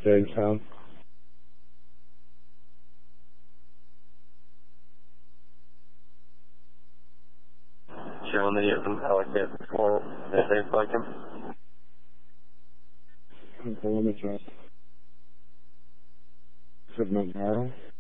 Jamestown. Showing that you're from Allocated for the same spectrum. Okay, let me try. Submit model.